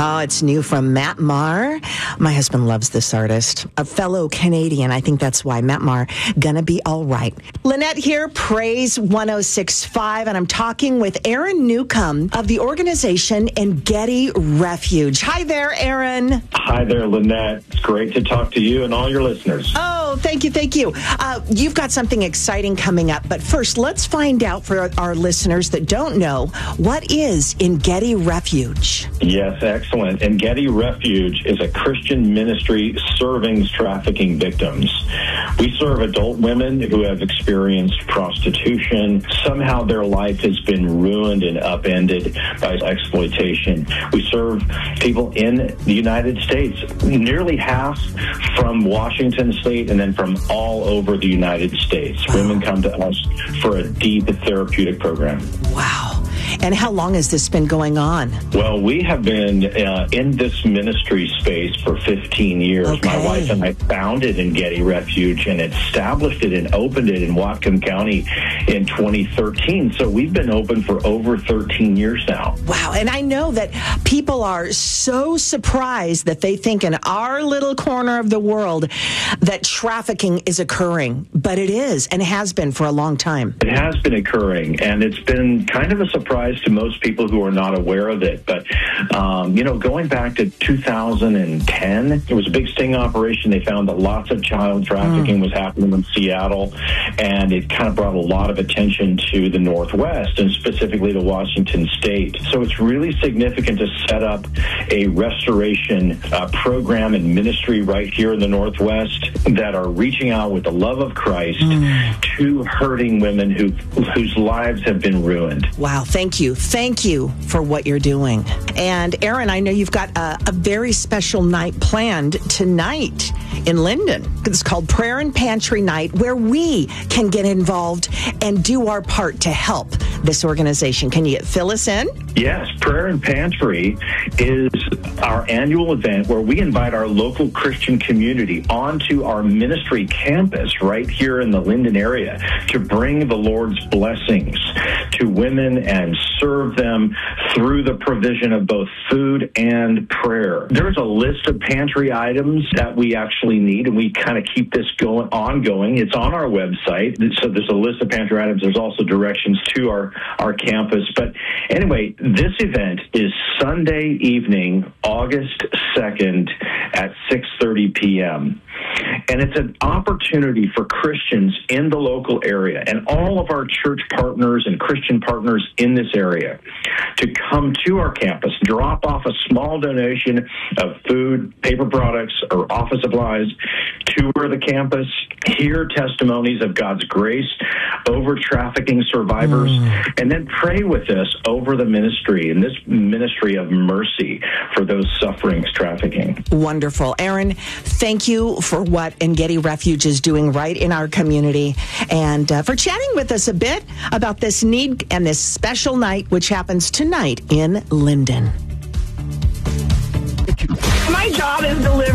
Oh, it's new from Matt Maher. My husband loves this artist. A fellow Canadian. I think that's why. Matt Maher, Gonna Be All Right. Lynette here, Praise 106.5, and I'm talking with Aaron Newcomb of the organization Engedi Refuge. Hi there, Aaron. Hi there, Lynette. It's great to talk to you and all your listeners. Oh, thank you, thank you. You've got something exciting coming up, but first, let's find out for our listeners that don't know, what is Engedi Refuge? Yes, excellent. Engedi Refuge is a Christian ministry serving trafficking victims. We serve adult women who have experienced prostitution. Somehow their life has been ruined and upended by exploitation. We serve people in the United States, nearly half from Washington State and then from all over the United States. Women come to us for a deep therapeutic program. Wow. And how long has this been going on? Well, we have been in this ministry space for 15 years. Okay. My wife and I founded Engedi Refuge and established it and opened it in Whatcom County in 2013. So we've been open for over 13 years now. Wow. And I know that people are so surprised that they think in our little corner of the world that trafficking is occurring. But it is and has been for a long time. It has been occurring, and it's been kind of a surprise to most people who are not aware of it. But, going back to 2010, it was a big sting operation. They found that lots of child trafficking was happening in Seattle, and it kind of brought a lot of attention to the Northwest and specifically to Washington State. So it's really significant to set up a restoration program and ministry right here in the Northwest that are reaching out with the love of Christ to hurting women whose lives have been ruined. Wow. Thank you. Thank you for what you're doing. And Aaron, I know you've got a very special night planned tonight in Linden. It's called Prayer and Pantry Night, where we can get involved and do our part to help this organization. Can you fill us in? Yes, Prayer and Pantry is our annual event where we invite our local Christian community onto our ministry campus right here in the Linden area to bring the Lord's blessings to women and serve them through the provision of both food and prayer. There's a list of pantry items that we actually need, and we kind of keep this ongoing. It's on our website. So there's a list of pantry items. There's also directions to our campus. But anyway, this event is Sunday evening, August 2nd at 6:30 p.m. And it's an opportunity for Christians in the local area and all of our church partners and Christian partners in this area to come to our campus, drop off a small donation of food, paper products, or office supplies, tour the campus, hear testimonies of God's grace over trafficking survivors, and then pray with us over the ministry and this ministry of mercy for those suffering trafficking. Wonderful. Aaron, thank you for what Engedi Refuge is doing right in our community and for chatting with us a bit about this need and this special night, which happens tonight in Linden. My job is delivering